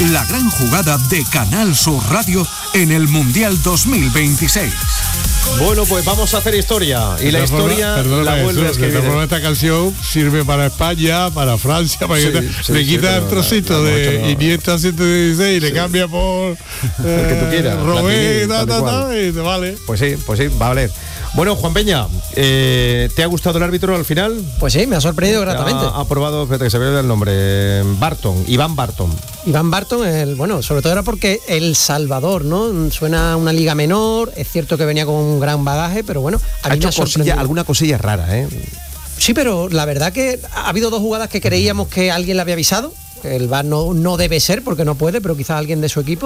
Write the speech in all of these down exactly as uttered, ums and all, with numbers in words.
la gran jugada de Canal Sur Radio en el Mundial dos mil veintiséis. Bueno, pues vamos a hacer historia. Y la historia perdona, la vuelve a escribir. De esta canción sirve para España, para Francia, para sí, que sí, le quita sí, el trocito la, la de Iniesta ciento dieciséis y sí. le cambia por eh, el que tú quieras. Robé, ta, ta, ta, y te vale. Pues sí, pues sí, va a valer. Bueno, Juan Peña, eh, ¿te ha gustado el árbitro al final? Pues sí, me ha sorprendido gratamente. Ha aprobado, espérate que se ve el nombre, Barton, Iván Barton. Iván Barton, el, bueno, sobre todo era porque El Salvador, ¿no? Suena una liga menor, es cierto que venía con un gran bagaje, pero bueno, a ha mí hecho me ha cosilla, alguna cosilla rara, ¿eh? Sí, pero la verdad que ha habido dos jugadas que creíamos que alguien le había avisado, que el V A R no, no debe ser porque no puede, pero quizás alguien de su equipo.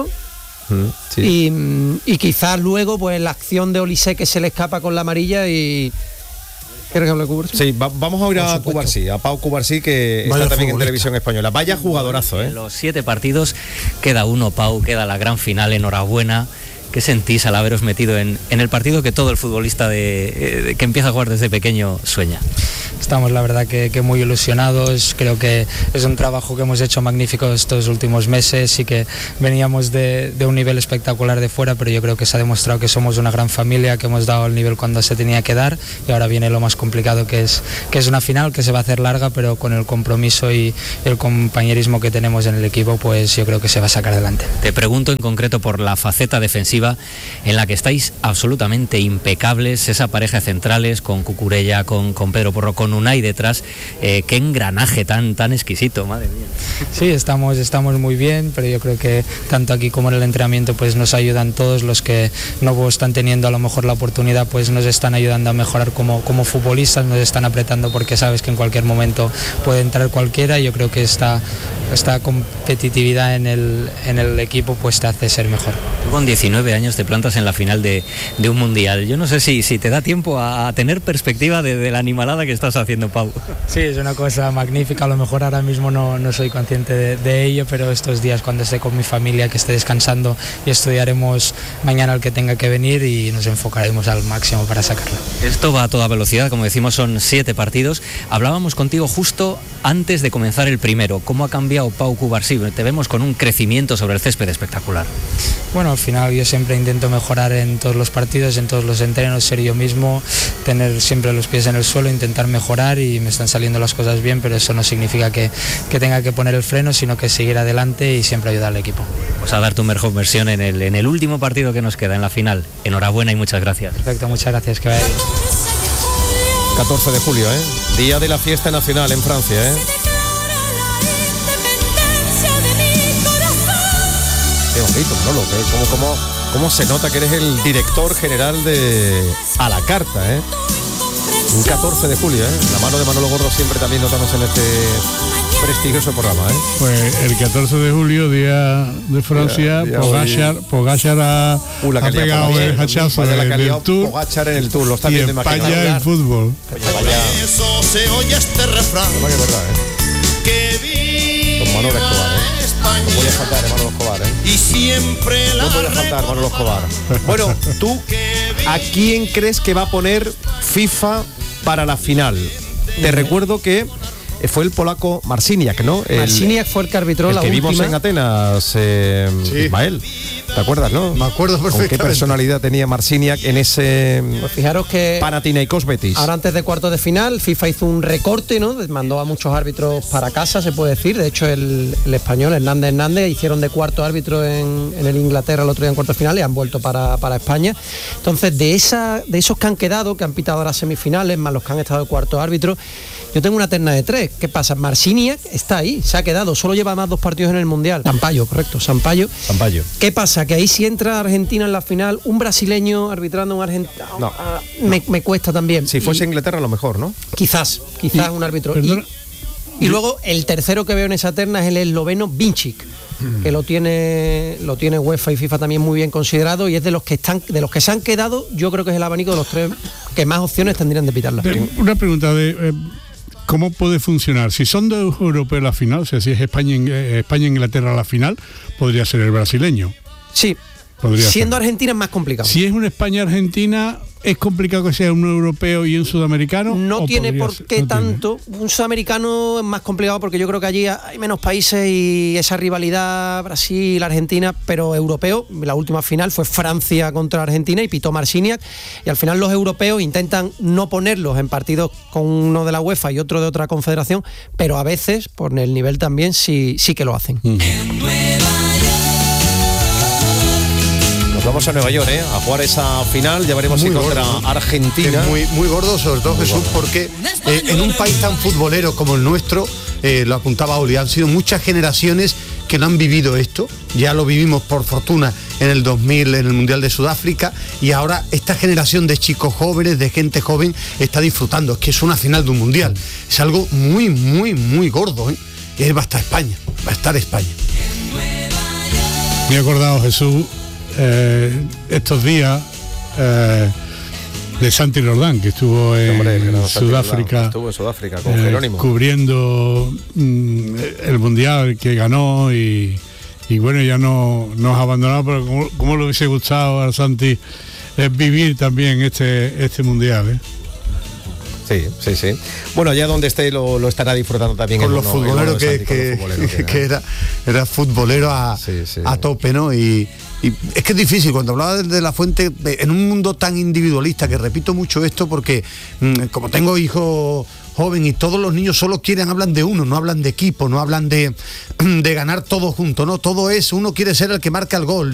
Sí. Y, y quizás luego pues la acción de Olise que se le escapa con la amarilla y... ¿Quieres que hable de Cubarsí? Sí, va, vamos a oír a Cubarsí, a Pau Cubarsí, que Vaya está también futbolista. En Televisión Española. Vaya jugadorazo, ¿eh? En los siete partidos queda uno, Pau, queda la gran final, enhorabuena. ¿Qué sentís al haberos metido en, en el partido que todo el futbolista de, de, que empieza a jugar desde pequeño sueña? Estamos la verdad que, que muy ilusionados, creo que es un trabajo que hemos hecho magnífico estos últimos meses y que veníamos de, de un nivel espectacular de fuera, pero yo creo que se ha demostrado que somos una gran familia, que hemos dado el nivel cuando se tenía que dar y ahora viene lo más complicado que es, que es una final que se va a hacer larga, pero con el compromiso y el compañerismo que tenemos en el equipo, pues yo creo que se va a sacar adelante. Te pregunto en concreto por la faceta defensiva en la que estáis absolutamente impecables, esa pareja de centrales con Cucurella, con, con Pedro Porro, con Unai detrás, eh, qué engranaje tan tan exquisito, madre mía. Sí, estamos, estamos muy bien, pero yo creo que tanto aquí como en el entrenamiento pues nos ayudan todos, los que no están teniendo a lo mejor la oportunidad pues nos están ayudando a mejorar como, como futbolistas, nos están apretando porque sabes que en cualquier momento puede entrar cualquiera y yo creo que esta, esta competitividad en el, en el equipo pues te hace ser mejor. Tú con diecinueve años te plantas en la final de, de un mundial, yo no sé si, si te da tiempo a, a tener perspectiva de, de la animalada que estás haciendo, Pau. Sí, es una cosa magnífica, a lo mejor ahora mismo no, no soy consciente de, de ello, pero estos días cuando esté con mi familia, que esté descansando y estudiaremos mañana el que tenga que venir y nos enfocaremos al máximo para sacarlo. Esto va a toda velocidad, como decimos son siete partidos, hablábamos contigo justo antes de comenzar el primero, ¿cómo ha cambiado Pau Cubarsí? Te vemos con un crecimiento sobre el césped espectacular. Bueno, al final yo siempre intento mejorar en todos los partidos, en todos los entrenos, ser yo mismo, tener siempre los pies en el suelo, intentar mejorar y me están saliendo las cosas bien, pero eso no significa que, que tenga que poner el freno, sino que seguir adelante y siempre ayudar al equipo. Pues a dar tu mejor versión en el, en el último partido que nos queda, en la final. Enhorabuena y muchas gracias. Perfecto, muchas gracias, que vaya bien. catorce de julio, ¿eh? Día de la fiesta nacional en Francia, ¿eh? Qué bonito, Manolo, ¿eh? ¿Cómo, cómo, cómo se nota que eres el director general de A la Carta, ¿eh? Un catorce de julio, ¿eh? La mano de Manolo Gordo siempre también notamos en este prestigioso programa, ¿eh? Pues el catorce de julio, día de Francia, día, día Pogacar, hoy... Pogacar ha, uh, ha pegado bien, el hachazo en el Tour. Pogacar en el Tour, lo está y viendo, España en fútbol. Eso se oye este refrán. No, que es verdad, ¿eh? Que viva Don Manolo Escobar, ¿eh? España. No podía faltar, hermano Escobar, ¿eh? Y siempre la no podía faltar, Manolo Escobar. Bueno, ¿tú a quién crees que va a poner FIFA para la final? Te recuerdo que fue el polaco Marciniak, ¿no? El, Marciniak fue el que arbitró el la que última. vimos en Atenas, eh, sí. Ismael. ¿Te acuerdas, no? Me acuerdo perfectamente. ¿Con qué personalidad tenía Marciniak en ese pues fijaros que Panathinaikos Betis? Ahora antes de cuartos de final, FIFA hizo un recorte, ¿no? Mandó a muchos árbitros para casa, se puede decir. De hecho, el, el español Hernández Hernández hicieron de cuarto árbitro en, en el Inglaterra el otro día en cuartos de final y han vuelto para, para España. Entonces, de esa de esos que han quedado, que han pitado las semifinales, más los que han estado de cuarto árbitro, yo tengo una terna de tres. ¿Qué pasa? Marciniak está ahí, se ha quedado, solo lleva más dos partidos en el Mundial. Sampaio, correcto, Sampaio. Sampaio. ¿Qué pasa? Que ahí si entra Argentina en la final, un brasileño arbitrando un argentino, no. ah, me, me cuesta también. Si fuese y, Inglaterra a lo mejor, ¿no? Quizás, quizás y, un árbitro. Perdona. Y, y luego el tercero que veo en esa terna es el esloveno Vinčić, mm. que lo tiene lo tiene UEFA y FIFA también muy bien considerado y es de los que están de los que se han quedado, yo creo que es el abanico de los tres que más opciones tendrían de pitarla. Una pregunta de eh, ¿cómo puede funcionar? Si son dos europeos la final, o sea, si es España España Inglaterra la final, podría ser el brasileño. Sí. Podría Siendo ser. Argentina es más complicado. Si es una España-Argentina, ¿Es complicado que sea un europeo y un sudamericano? No tiene podría por ser? qué No tiene. tanto. Un sudamericano es más complicado porque yo creo que allí hay menos países y esa rivalidad Brasil-Argentina, pero europeo, la última final fue Francia contra Argentina y pitó Marciniak, y al final los europeos intentan no ponerlos en partidos con uno de la UEFA y otro de otra confederación, pero a veces, por el nivel también, sí, sí que lo hacen. Mm. Nos vamos a Nueva York, ¿eh? A jugar esa final, ya veremos si Muy contra gordo, ¿no? Argentina. Es muy, muy gordo, sobre todo, Muy Jesús, gordo. porque eh, en un país tan futbolero como el nuestro, eh, lo apuntaba Oli, han sido muchas generaciones que no han vivido esto. Ya lo vivimos por fortuna en el dos mil, en el Mundial de Sudáfrica, y ahora esta generación de chicos jóvenes, de gente joven, está disfrutando. Es que es una final de un Mundial. Es algo muy, muy, muy gordo, ¿eh? Y ahí va a estar España, va a estar España. Me he acordado, Jesús, eh, estos días eh, de Santi Rodán, que estuvo en Hombre, el gran Santi Sudáfrica, Rodán, estuvo en Sudáfrica con eh, Jerónimo. cubriendo mm, el Mundial que ganó, y, y bueno, ya no nos ha abandonado, pero como, como le hubiese gustado a Santi eh, vivir también este, este Mundial, ¿eh? Sí, sí, sí. Bueno, allá donde esté lo, lo estará disfrutando también. Con el los mono- el futboleros mono de que, Santi, con que, los futboleros que que era, era futbolero a, Sí, sí. a tope, ¿no? Y, y es que es difícil, cuando hablaba de, de La Fuente, de- en un mundo tan individualista, que repito mucho esto porque mm, como tengo hijos joven y todos los niños solo quieren, hablan de uno, no hablan de equipo, no hablan de, de ganar todos juntos, ¿no? Todo es, uno quiere ser el que marca el gol.